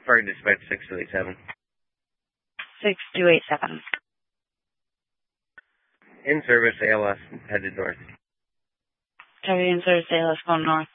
Fire dispatch 6287. 6287. In service, ALS, headed north. Copy, in service, ALS going north.